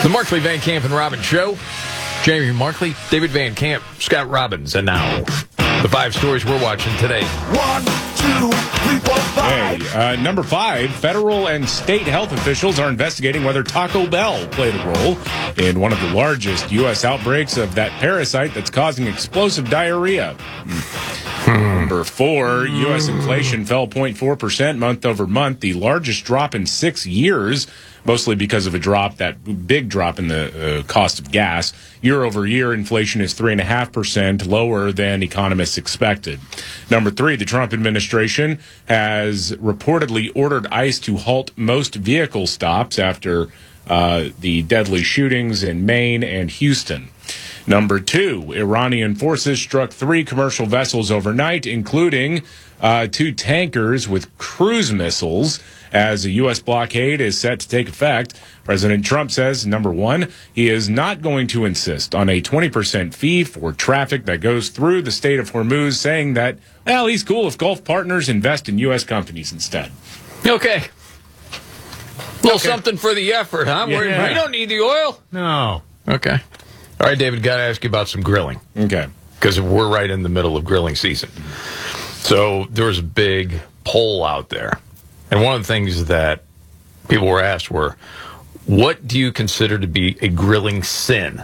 The Markley, Van Camp, and Robbins Show. Jamie Markley, David Van Camp, Scott Robbins, and now the 5 stories we're watching today. 1, 2, 3, 4, 5. Hey, number 5, federal and state health officials are investigating whether Taco Bell played a role in one of the largest U.S. outbreaks of that parasite that's causing explosive diarrhea. Number 4, U.S. inflation fell 0.4% month over month, the largest drop in 6 years, mostly because of that big drop in the cost of gas. Year over year, inflation is 3.5% lower than economists expected. Number 3, the Trump administration has reportedly ordered ICE to halt most vehicle stops after the deadly shootings in Maine and Houston. Number 2, Iranian forces struck 3 commercial vessels overnight, including 2 tankers with cruise missiles, as a U.S. blockade is set to take effect. President Trump says, number 1, he is not going to insist on a 20% fee for traffic that goes through the Strait of Hormuz, saying that, well, he's cool if Gulf partners invest in U.S. companies instead. Okay. Little something for the effort, huh? Yeah. We don't need the oil. No. Okay. All right, David, got to ask you about some grilling. Okay. Because we're right in the middle of grilling season. So there was a big poll out there. And one of the things that people were asked were, what do you consider to be a grilling sin?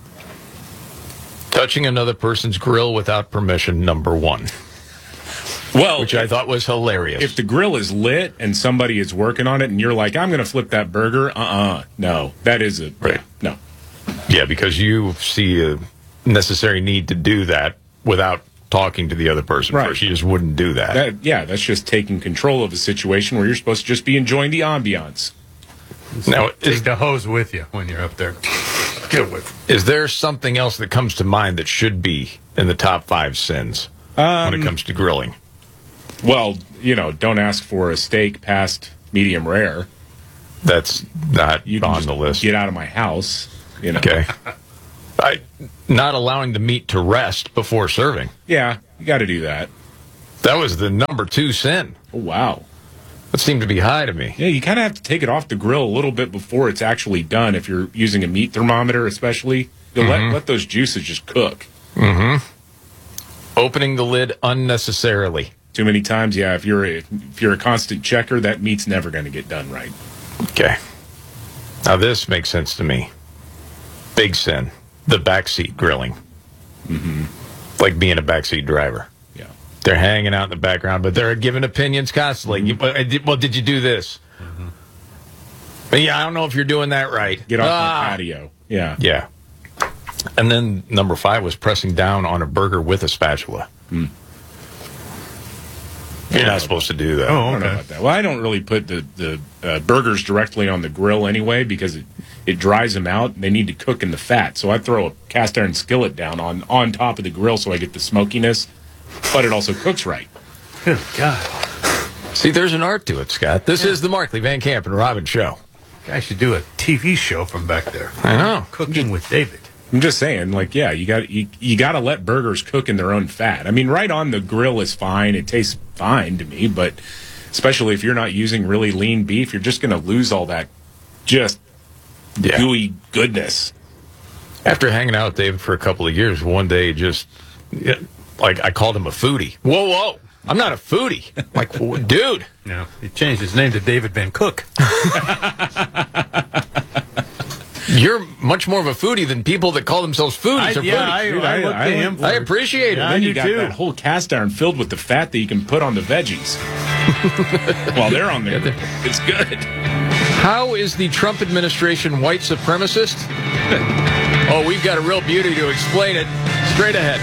Touching another person's grill without permission, number 1. Well, which I thought was hilarious. If the grill is lit and somebody is working on it and you're like, I'm going to flip that burger, no. That is a... Right. No. Yeah, because you see a necessary need to do that without talking to the other person first. You just wouldn't do that. That's just taking control of a situation where you're supposed to just be enjoying the ambiance. Now, take the hose with you when you're up there. Get with. Is there something else that comes to mind that should be in the top 5 sins when it comes to grilling? Well, don't ask for a steak past medium rare. That's not on the list. Get out of my house. Okay. Not allowing the meat to rest before serving. Yeah, you got to do that. That was the number 2 sin. Oh, wow. That seemed to be high to me. Yeah, you kind of have to take it off the grill a little bit before it's actually done. If you're using a meat thermometer, especially, you'll let those juices just cook. Opening the lid unnecessarily. Too many times, yeah. If you're a constant checker, that meat's never going to get done right. Okay. Now this makes sense to me. Big sin. The backseat grilling. Like being a backseat driver. Yeah. They're hanging out in the background, but they're giving opinions constantly. Well, did you do this? Yeah, I don't know if you're doing that right. Get off my patio. Yeah. Yeah. And then number 5 was pressing down on a burger with a spatula. You're not supposed to do that. Oh, okay. I don't know about that. Well, I don't really put the burgers directly on the grill anyway because it dries them out. And they need to cook in the fat. So I throw a cast iron skillet down on top of the grill so I get the smokiness, but it also cooks right. Good God. See, there's an art to it, Scott. This is the Markley, Van Camp, and Robbins Show. I should do a TV show from back there. I know. Cooking with David. I'm just saying, you got to let burgers cook in their own fat. I mean, right on the grill is fine. It tastes fine to me, but especially if you're not using really lean beef, you're just going to lose all that just gooey goodness. After hanging out with David for a couple of years, one day I called him a foodie. Whoa. I'm not a foodie. Like, dude. No, he changed his name to David Van Cook. You're much more of a foodie than people that call themselves foodies are foodies. I looked at him. I appreciate it. Yeah, Then I you do got too. that whole cast iron filled with the fat that you can put on the veggies. While they're on there, it's good. How is the Trump administration white supremacist? Oh, we've got a real beauty to explain it. Straight ahead.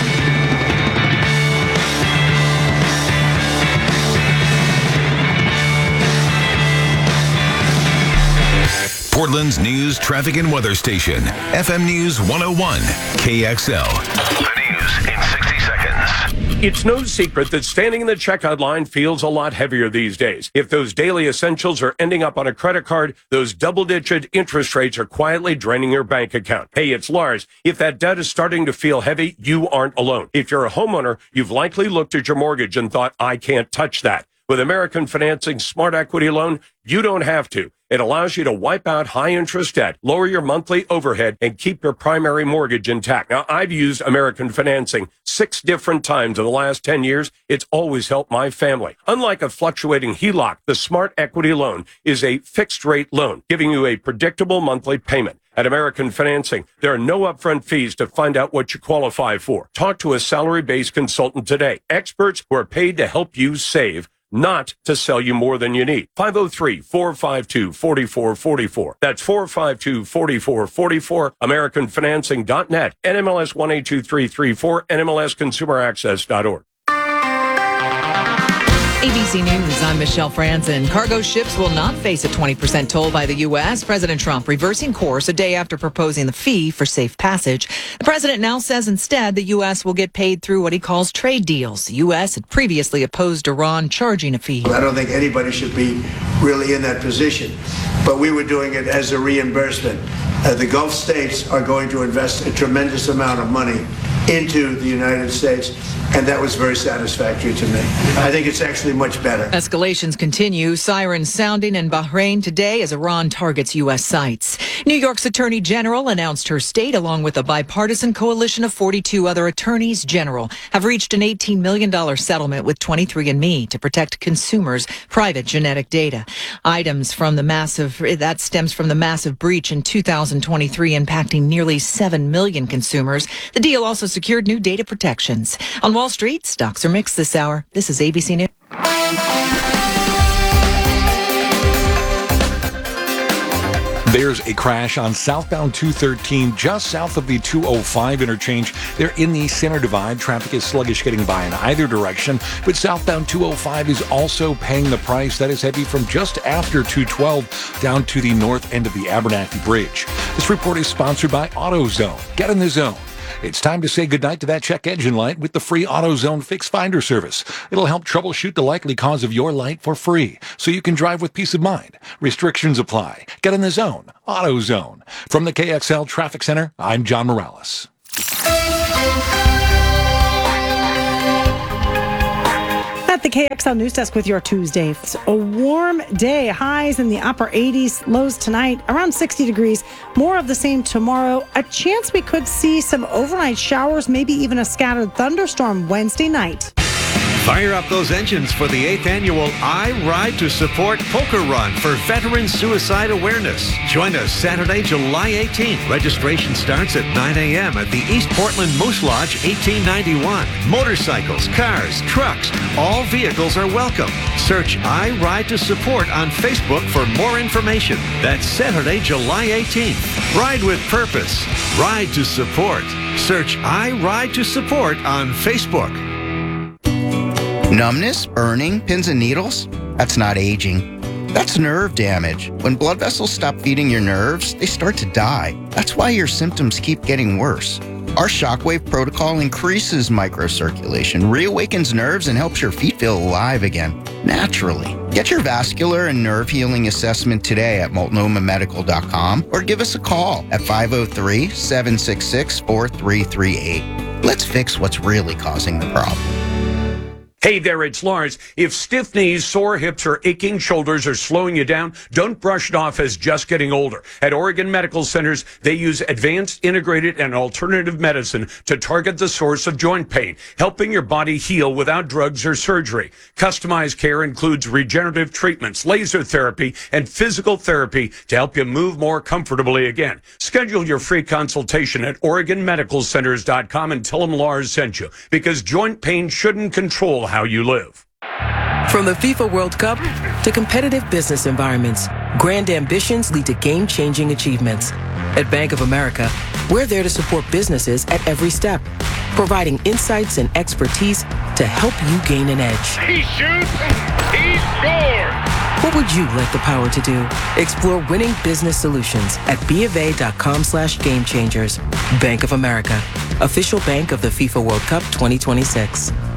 Portland's news, traffic, and weather station. FM News 101, KXL. The news in 60 seconds. It's no secret that standing in the checkout line feels a lot heavier these days. If those daily essentials are ending up on a credit card, those double-digit interest rates are quietly draining your bank account. Hey, it's Lars. If that debt is starting to feel heavy, you aren't alone. If you're a homeowner, you've likely looked at your mortgage and thought, I can't touch that. With American Financing's Smart Equity Loan, you don't have to. It allows you to wipe out high-interest debt, lower your monthly overhead, and keep your primary mortgage intact. Now, I've used American Financing 6 different times in the last 10 years. It's always helped my family. Unlike a fluctuating HELOC, the Smart Equity Loan is a fixed-rate loan, giving you a predictable monthly payment. At American Financing, there are no upfront fees to find out what you qualify for. Talk to a salary-based consultant today. Experts who are paid to help you save, not to sell you more than you need. 503-452-4444. That's 452-4444. AmericanFinancing.net. NMLS 182334. NMLSConsumerAccess.org. ABC News, I'm Michelle Franzen. Cargo ships will not face a 20% toll by the U.S. President Trump reversing course a day after proposing the fee for safe passage. The president now says instead the U.S. will get paid through what he calls trade deals. The U.S. had previously opposed Iran charging a fee. I don't think anybody should be really in that position, but we were doing it as a reimbursement. The Gulf states are going to invest a tremendous amount of money into the United States, and that was very satisfactory to me. I think it's actually much better. Escalations continue, sirens sounding in Bahrain today as Iran targets U.S. sites. New York's Attorney General announced her state, along with a bipartisan coalition of 42 other attorneys general, have reached an $18 million settlement with 23andMe to protect consumers' private genetic data. That stems from the massive breach in 2023 impacting nearly 7 million consumers. The deal also secured new data protections. On Wall Street, stocks are mixed this hour. This is ABC News. There's a crash on southbound 213 just south of the 205 interchange. They're in the center divide. Traffic is sluggish getting by in either direction, but southbound 205 is also paying the price. That is heavy from just after 212 down to the north end of the Abernathy Bridge. This report is sponsored by AutoZone. Get in the zone. It's time to say goodnight to that check engine light with the free AutoZone Fix Finder service. It'll help troubleshoot the likely cause of your light for free, so you can drive with peace of mind. Restrictions apply. Get in the zone. AutoZone. From the KXL Traffic Center, I'm John Morales. At the KXL News Desk with your Tuesday. It's a warm day. Highs in the upper 80s, lows tonight around 60 degrees. More of the same tomorrow. A chance we could see some overnight showers, maybe even a scattered thunderstorm Wednesday night. Fire up those engines for the 8th annual I Ride to Support Poker Run for Veteran Suicide Awareness. Join us Saturday, July 18th. Registration starts at 9 a.m. at the East Portland Moose Lodge, 1891. Motorcycles, cars, trucks, all vehicles are welcome. Search I Ride to Support on Facebook for more information. That's Saturday, July 18th. Ride with purpose. Ride to Support. Search I Ride to Support on Facebook. Numbness, burning, pins and needles? That's not aging. That's nerve damage. When blood vessels stop feeding your nerves, they start to die. That's why your symptoms keep getting worse. Our Shockwave protocol increases microcirculation, reawakens nerves, and helps your feet feel alive again, naturally. Get your vascular and nerve healing assessment today at multnomamedical.com or give us a call at 503-766-4338. Let's fix what's really causing the problem. Hey there, it's Lars. If stiff knees, sore hips, or aching shoulders are slowing you down, don't brush it off as just getting older. At Oregon Medical Centers, they use advanced, integrated, and alternative medicine to target the source of joint pain, helping your body heal without drugs or surgery. Customized care includes regenerative treatments, laser therapy, and physical therapy to help you move more comfortably again. Schedule your free consultation at OregonMedicalCenters.com and tell them Lars sent you, because joint pain shouldn't control how you live. From the FIFA World Cup to competitive business environments, grand ambitions lead to game-changing achievements. At Bank of America, we're there to support businesses at every step, providing insights and expertise to help you gain an edge. He shoots, he scores! What would you like the power to do? Explore winning business solutions at BofA.com/gamechangers. Bank of America, official bank of the FIFA World Cup 2026.